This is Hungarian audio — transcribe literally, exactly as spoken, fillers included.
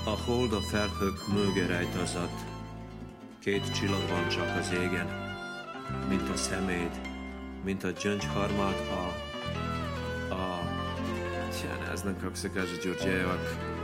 A hold a felhők mögé rejtőzött. Két csillag van csak az égen, mint a szeméd, mint a gyöngyharmad a... a... Tja, ne znam kako se kaže Đurđevak.